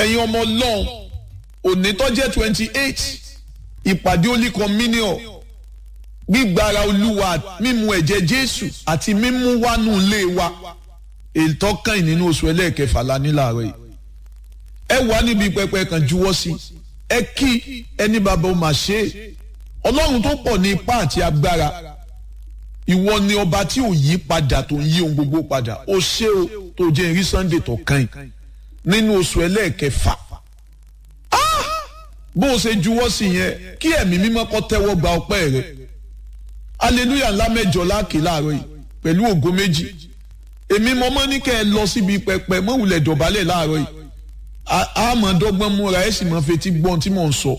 ẹ̀yin ọmọ Ọlọ́run òní tó jẹ́ 28 ìpàdé Holy Communion gbígbára Olúwa mímu ẹ̀jẹ̀ Jésù àti mímú wánú ilé wa èyí tó kàn nínú oṣù ẹlẹ́ẹ̀kẹfà la ní láàárọ̀ yìí. Ẹ wà níbi pẹpẹ kan juwọ́ sí ẹ kí ẹni bàbá ó máa ṣe é. Ọlọ́run tó pọ̀ ní ipá àti agbára ìwọ ni ọba tí ò yí padà tó ń yí ohun gbogbo padà ó ṣe o tó jẹ́ ìrí Sunday tó kàn nínú oṣù ẹlẹ́ẹ̀kẹfà. Bó o ṣe juwọ́ sí yẹn kí ẹ̀mí mímọ́ kó tẹ́wọ́ gba ọpẹ́ rẹ̀. Hallelujah ńlá mẹ́jọ láàkè láàárọ̀ yìí pẹ̀lú ògo méjì. Èmi mọ́mọ́ ní kẹ́ ẹ lọ síbi pẹpẹ mọ́wùlẹ̀ dọ̀bálẹ̀ láàárọ̀ yìí. Àmọ́ dọ́gbọ́n múra ẹ̀ sì máa fetí gbọ́n tí mò ń sọ.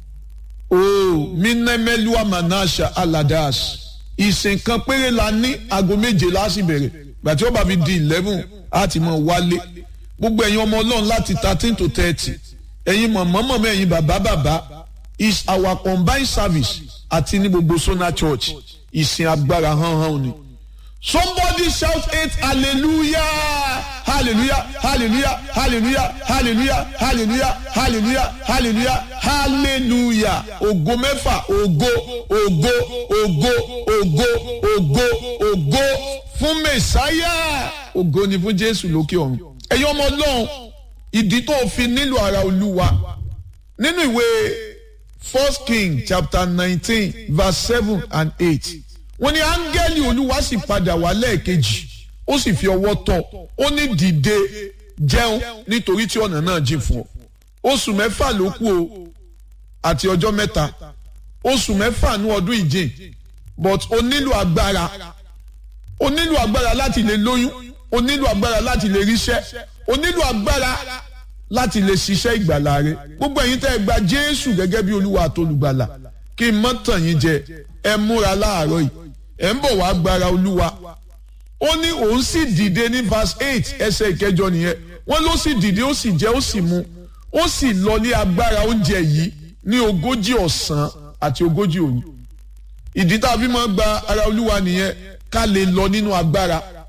Mínímẹ́lúwà Manasha Aladas. Ìsìn kan péré la ní aago méje láti bẹ̀rẹ̀. Gbàtí ó bá fi di 11 á ti mọ̀ wálé. Gbogbo ẹ̀yin ọmọ Ọlọ́run láti 13 to 30. Ẹ̀yin mọ̀mọ́ ẹ̀yin bàbá is our combined service àti ní gbogbo Sona Church. Ìsìn agbára hàn ni. Somebody shout it hallelujah hallelujah hallelujah hallelujah hallelujah hallelujah hallelujah hallelujah hallelujah ògo mẹ́fà ògo ògo ògo ògo ògo ògo fún Mèsáyà ògo ni fún Jésù lókè ọ̀run. Ẹ̀yin ọmọ Ọlọ́run ìdí tó fi nílò ara Olúwa nínú ìwé 1 King chapter 19 verse 7 and 8 wọ́n ní áńgẹ́lì Olúwa sì padà wá lẹ́ẹ̀kejì ó sì fi ọwọ́ tọ́ ó ní dìde jẹun nítorí tí ọ̀nà náà jìn fún ọ. Oṣù mẹ́fà ló kù o àti ọjọ́ mẹ́ta oṣù mẹ́fà ní ọdún ìjìn but o nílò agbára láti lè lóyún o nílò agbára láti lè ríṣẹ́ o nílò agbára láti lè ṣiṣẹ́ ìgbàlà rẹ. Gbogbo ẹ̀yin tẹ́ ẹ gba Jésù gẹ́gẹ́ bí Olúwa àtolùgbàlà kí n mọ́ tàn yín jẹ ẹ múra láàárọ̀ yìí ẹ ń bọ̀ wá gbára Olúwa. Ó ní òun sì dìde ní verse 8 ẹsẹ̀ ìkẹjọ nìyẹn wọ́n ló sì dìde ó sì jẹ ó sì mu ó sì lọ ní agbára oúnjẹ yìí ní 40 ọ̀sán àti 40 òru. Ìdí tá a fi máa gba ara Olúwa nìyẹn ká lè lọ nínú agbára